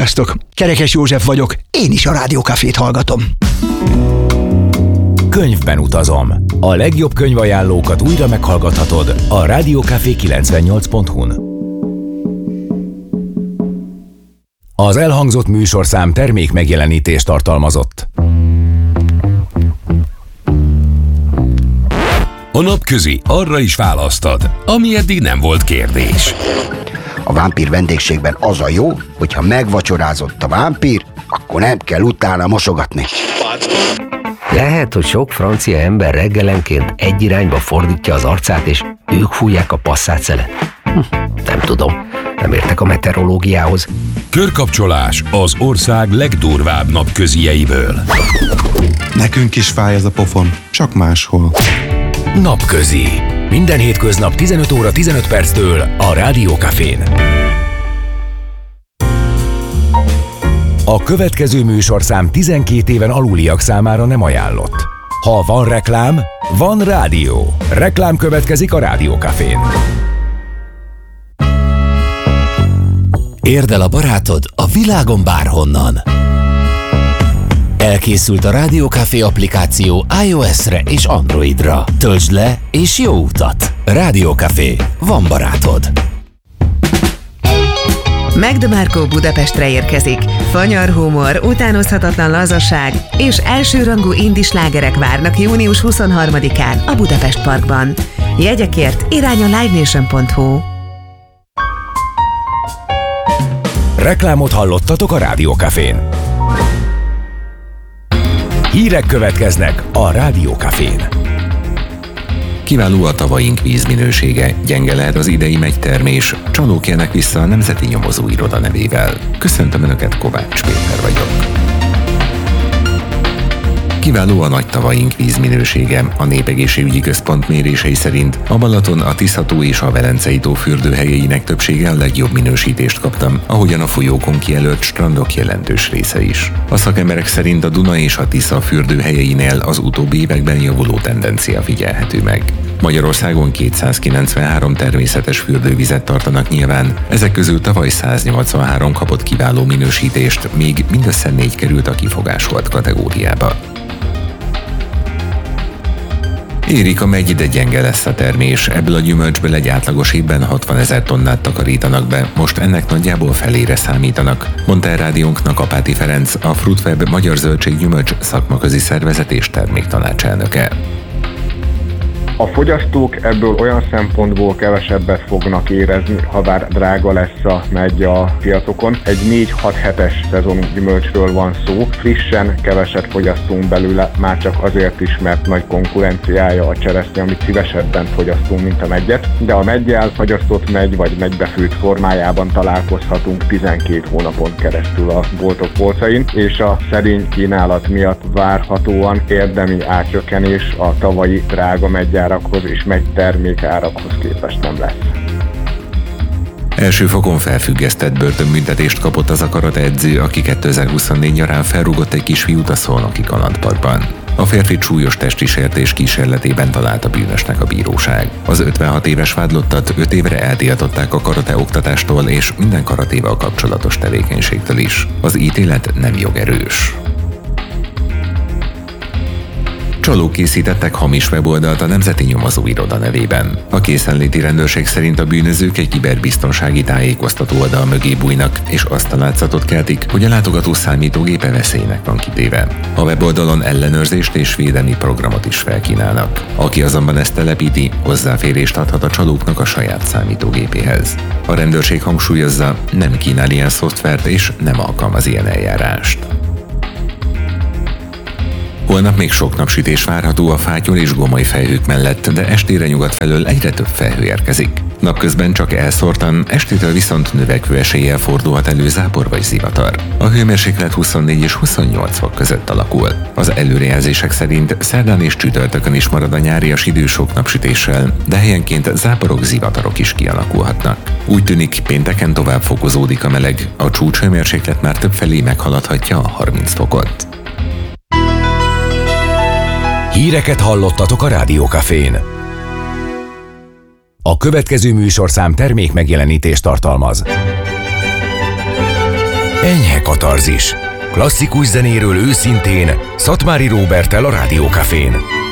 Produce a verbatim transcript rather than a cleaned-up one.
Sziasztok! Kerekes József vagyok, én is a Rádiókafét hallgatom. Könyvben utazom. A legjobb könyvajánlókat újra meghallgathatod a rádiókafé kilencvennyolc pont hu-n. Az elhangzott műsorszám termék megjelenítést tartalmazott. A napközi arra is választad, ami eddig nem volt kérdés. A vámpír vendégségben az a jó, hogyha megvacsorázott a vámpír, akkor nem kell utána mosogatni. Lehet, hogy sok francia ember reggelenként egy irányba fordítja az arcát, és ők fújják a passzát-szelet. Hm, nem tudom, nem értek a meteorológiához. Körkapcsolás az ország legdurvább napközieiből. Nekünk is fáj ez a pofon, csak máshol. Napközi. Minden hétköznap tizenöt óra tizenöt perctől a Rádiókafén. A következő műsorszám tizenkét éven aluliak számára nem ajánlott. Ha van reklám, van rádió. Reklám következik a Rádiókafén. Érd el a barátod a világon bárhonnan. Elkészült a Rádiókafé applikáció iOS-re és Androidra. Töltsd le és jó utat! Rádiókafé. Van barátod. Magda Markó Budapestre érkezik. Fanyar humor, utánozhatatlan lazaság és elsőrangú indi slágerek várnak június huszonharmadikán a Budapest Parkban. Jegyekért irány a livenation pont hu. Reklámot hallottatok a Rádiókafén. Hírek következnek a Rádiókafén. Kiváló a tavaink vízminősége, gyenge lehet az idei megytermés, csalók jönnek vissza a Nemzeti Nyomozóiroda nevével. Köszöntöm Önöket, Kovács Péter vagyok. Kiváló a nagy tavaink vízminősége. A Népegészségügyi Központ mérései szerint a Balaton, a Tisza-tó és a Velencei tó fürdőhelyeinek többsége a legjobb minősítést kaptam, ahogyan a folyókon kijelölt strandok jelentős része is. A szakemberek szerint a Duna és a Tisza fürdőhelyeinél az utóbbi években javuló tendencia figyelhető meg. Magyarországon kétszázkilencvenhárom természetes fürdővizet tartanak nyilván, ezek közül tavaly száznyolcvanhárom kapott kiváló minősítést, míg mindössze négy került a kifogásolt kategóriába. Érik a megy, de gyenge lesz a termés. Ebből a gyümölcsből egy átlagos évben hatvanezer tonnát takarítanak be, most ennek nagyjából felére számítanak, mondta el rádiónknak Apáti Ferenc, a Fruitweb Magyar Zöldséggyümölcs szakmaközi szervezet és terméktanácselnöke. A fogyasztók ebből olyan szempontból kevesebbet fognak érezni, ha bár drága lesz a megy a piacokon. Egy négy-hat hetes szezonú gyümölcsről van szó. Frissen keveset fogyasztunk belőle, már csak azért is, mert nagy konkurenciája a cseresznye, amit szívesebben fogyasztunk, mint a meggyet. De a meggyel fagyasztott megy vagy megybefőtt formájában találkozhatunk tizenkét hónapon keresztül a boltok polcain, és a szerény kínálat miatt várhatóan érdemi árcsökkenés a tavalyi drága meggyel és megy termékárakhoz képest nem lesz. Első fokon felfüggesztett börtönbüntetést kapott az a karateedző, aki kétezer-huszonnégy nyarán felrúgott egy kisfiút a Szolnoki kalandparkban. A férfit súlyos testi sértés kísérletében találta bűnösnek a bíróság. Az ötvenhat éves vádlottat öt évre eltiltották a karate oktatástól és minden karatéval kapcsolatos tevékenységtől is. Az ítélet nem jogerős. Csalók készítettek hamis weboldalt a Nemzeti Nyomozóiroda nevében. A készenléti rendőrség szerint a bűnözők egy kiberbiztonsági tájékoztató oldal mögé bújnak, és azt a látszatot keltik, hogy a látogató számítógépe veszélynek van kitéve. A weboldalon ellenőrzést és védelmi programot is felkínálnak. Aki azonban ezt telepíti, hozzáférést adhat a csalóknak a saját számítógépéhez. A rendőrség hangsúlyozza, nem kínál ilyen szoftvert és nem alkalmaz ilyen eljárást. Holnap még sok napsütés várható a fátyol és gomoly felhők mellett, de estére nyugat felől egyre több felhő érkezik. Napközben csak elszórtan, estétől viszont növekvő eséllyel fordulhat elő zápor vagy zivatar. A hőmérséklet huszonnégy és huszonnyolc fok között alakul. Az előrejelzések szerint szerdán és csütörtökön is marad a nyárias idő sok napsütéssel, de helyenként záporok, zivatarok is kialakulhatnak. Úgy tűnik, pénteken tovább fokozódik a meleg, a csúcshőmérséklet már többfelé meghaladhatja a harminc fokot. Híreket hallottatok a Rádiókafén. A következő műsorszám termék megjelenítést tartalmaz. Enyhe katarzis. Klasszikus zenéről őszintén, Szatmári Róberttel a Rádió Cafén.